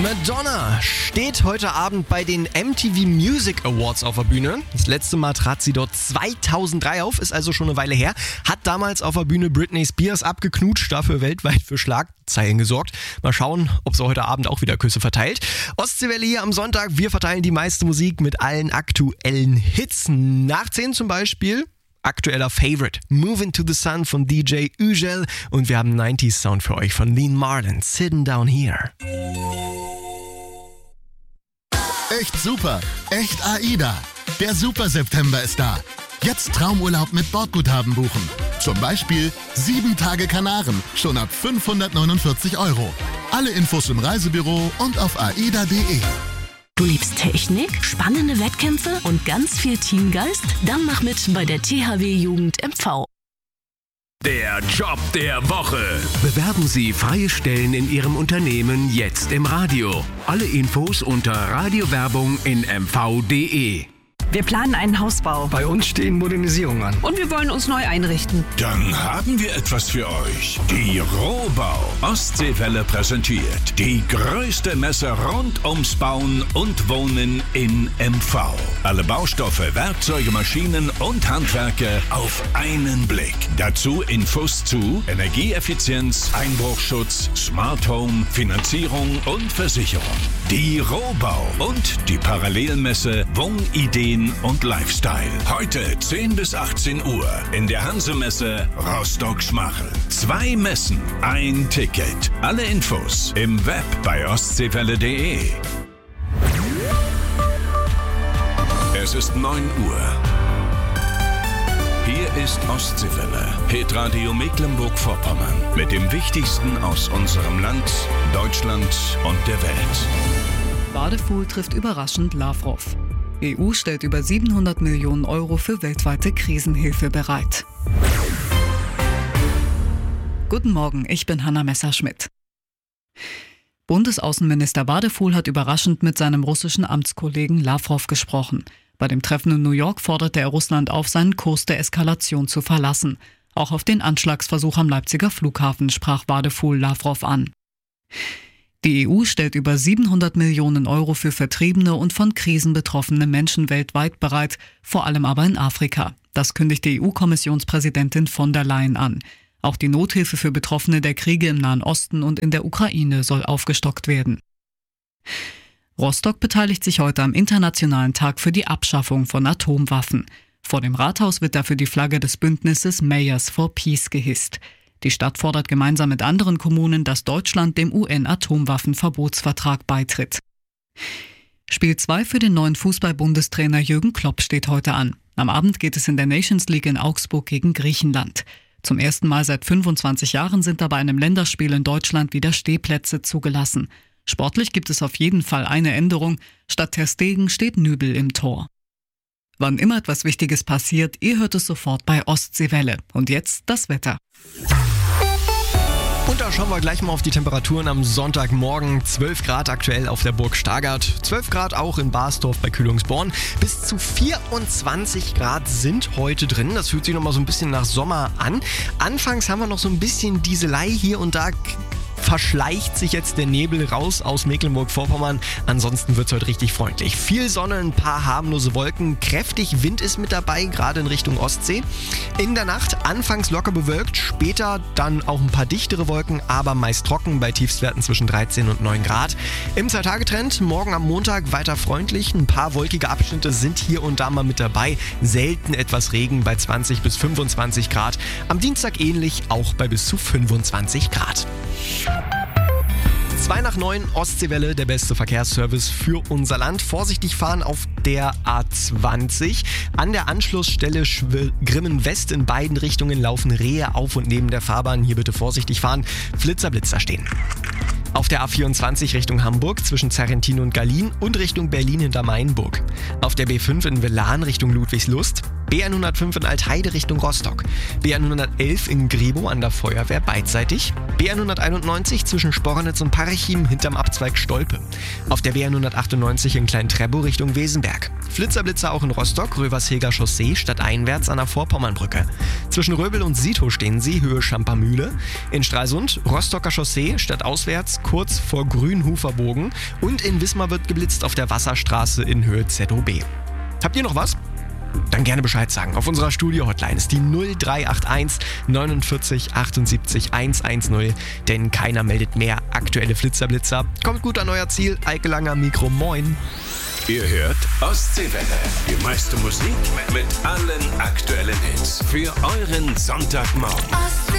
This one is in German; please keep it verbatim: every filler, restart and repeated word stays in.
Madonna steht heute Abend bei den M T V Music Awards auf der Bühne. Das letzte Mal trat sie dort zweitausenddrei auf, ist also schon eine Weile her. Hat damals auf der Bühne Britney Spears abgeknutscht, dafür weltweit für Schlagzeilen gesorgt. Mal schauen, ob sie heute Abend auch wieder Küsse verteilt. Ostseewelle hier am Sonntag, wir verteilen die meiste Musik mit allen aktuellen Hits. Nach zehn zum Beispiel aktueller Favorite, Moving to the Sun von D J Ugel, und wir haben neunziger Sound für euch von Lean Martin, Sitting Down Here. Echt super, echt AIDA. Der Super September ist da. Jetzt Traumurlaub mit Bordguthaben buchen. Zum Beispiel sieben Tage Kanaren, schon ab fünfhundertneunundvierzig Euro. Alle Infos im Reisebüro und auf aida punkt de. Du liebst Technik, spannende Wettkämpfe und ganz viel Teamgeist? Dann mach mit bei der T H W Jugend M V. Der Job der Woche. Bewerben Sie freie Stellen in Ihrem Unternehmen jetzt im Radio. Alle Infos unter Radiowerbung in m v punkt de. Wir planen einen Hausbau. Bei uns stehen Modernisierungen an. Und wir wollen uns neu einrichten. Dann haben wir etwas für euch. Die Rohbau. Ostseewelle präsentiert die größte Messe rund ums Bauen und Wohnen in M V. Alle Baustoffe, Werkzeuge, Maschinen und Handwerke auf einen Blick. Dazu Infos zu Energieeffizienz, Einbruchschutz, Smart Home, Finanzierung und Versicherung. Die Rohbau und die Parallelmesse Wohnideen und Lifestyle. Heute zehn bis achtzehn Uhr in der Hansemesse Rostock-Schmachel. Zwei Messen, ein Ticket. Alle Infos im Web bei ostseewelle punkt de. Es ist neun Uhr. Hier ist Ostseewelle, Hitradio Mecklenburg-Vorpommern mit dem Wichtigsten aus unserem Land, Deutschland und der Welt. Wadefuhl trifft überraschend Lavrov. E U stellt über siebenhundert Millionen Euro für weltweite Krisenhilfe bereit. Guten Morgen, ich bin Hanna Messerschmidt. Bundesaußenminister Wadefuhl hat überraschend mit seinem russischen Amtskollegen Lavrov gesprochen. Bei dem Treffen in New York forderte er Russland auf, seinen Kurs der Eskalation zu verlassen. Auch auf den Anschlagsversuch am Leipziger Flughafen sprach Wadefuhl Lavrov an. Die E U stellt über siebenhundert Millionen Euro für vertriebene und von Krisen betroffene Menschen weltweit bereit, vor allem aber in Afrika. Das kündigte E U-Kommissionspräsidentin von der Leyen an. Auch die Nothilfe für Betroffene der Kriege im Nahen Osten und in der Ukraine soll aufgestockt werden. Rostock beteiligt sich heute am Internationalen Tag für die Abschaffung von Atomwaffen. Vor dem Rathaus wird dafür die Flagge des Bündnisses Mayors for Peace gehisst. Die Stadt fordert gemeinsam mit anderen Kommunen, dass Deutschland dem U N-Atomwaffenverbotsvertrag beitritt. Spiel zwei für den neuen Fußball-Bundestrainer Jürgen Klopp steht heute an. Am Abend geht es in der Nations League in Augsburg gegen Griechenland. Zum ersten Mal seit fünfundzwanzig Jahren sind dabei einem Länderspiel in Deutschland wieder Stehplätze zugelassen. Sportlich gibt es auf jeden Fall eine Änderung. Statt Ter Stegen steht Nübel im Tor. Wann immer etwas Wichtiges passiert, ihr hört es sofort bei Ostseewelle. Und jetzt das Wetter. Und da schauen wir gleich mal auf die Temperaturen am Sonntagmorgen. zwölf Grad aktuell auf der Burg Stargard, zwölf Grad auch in Basdorf bei Kühlungsborn. Bis zu vierundzwanzig Grad sind heute drin. Das fühlt sich nochmal so ein bisschen nach Sommer an. Anfangs haben wir noch so ein bisschen Dieselei hier und da. Verschleicht sich jetzt der Nebel raus aus Mecklenburg-Vorpommern. Ansonsten wird es heute richtig freundlich. Viel Sonne, ein paar harmlose Wolken. Kräftig Wind ist mit dabei, gerade in Richtung Ostsee. In der Nacht anfangs locker bewölkt, später dann auch ein paar dichtere Wolken, aber meist trocken bei Tiefstwerten zwischen dreizehn und neun Grad. Im Zwei-Tage-Trend morgen am Montag weiter freundlich. Ein paar wolkige Abschnitte sind hier und da mal mit dabei. Selten etwas Regen bei zwanzig bis fünfundzwanzig Grad. Am Dienstag ähnlich, auch bei bis zu fünfundzwanzig Grad. zwei nach neun, Ostseewelle, der beste Verkehrsservice für unser Land. Vorsichtig fahren auf der A zwanzig. An der Anschlussstelle Schw- Grimmen West in beiden Richtungen laufen Rehe auf und neben der Fahrbahn. Hier bitte vorsichtig fahren. Flitzer, Blitzer stehen. Auf der A vierundzwanzig Richtung Hamburg zwischen Zerrentin und Gallien und Richtung Berlin hinter Mainburg. Auf der B fünf in Velan Richtung Ludwigslust. B hundertfünf in Altheide Richtung Rostock, B hundertelf in Grebo an der Feuerwehr beidseitig, B hunderteinundneunzig zwischen Spornitz und Parchim hinterm Abzweig Stolpe, auf der B hundertachtundneunzig in Klein-Treptow Richtung Wesenberg, Flitzerblitzer auch in Rostock, Röversheger Chaussee stadteinwärts an der Vorpommernbrücke, zwischen Röbel und Sito stehen sie, Höhe Schampermühle, in Stralsund Rostocker Chaussee stadtauswärts kurz vor Grünhuferbogen und in Wismar wird geblitzt auf der Wasserstraße in Höhe Z O B. Habt ihr noch was? Dann gerne Bescheid sagen. Auf unserer Studio-Hotline ist die null drei acht eins neunundvierzig achtundsiebzig hundertzehn, denn keiner meldet mehr aktuelle Flitzerblitzer. Kommt gut an euer Ziel, Eike Langer, Mikro, moin. Ihr hört Ostseewelle. Die meiste Musik mit allen aktuellen Hits. Für euren Sonntagmorgen.